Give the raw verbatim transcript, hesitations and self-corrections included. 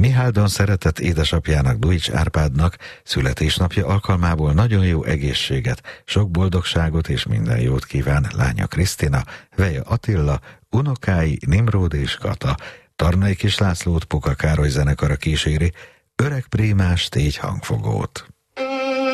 Miháldon szeretett édesapjának, Duics Árpádnak születésnapja alkalmából nagyon jó egészséget, sok boldogságot és minden jót kíván lánya Krisztina, veje Attila, unokái Nimród és Kata. Tarnai Kis Lászlót Puka Károly zenekara kíséri, Öreg Prémás tégy hangfogót.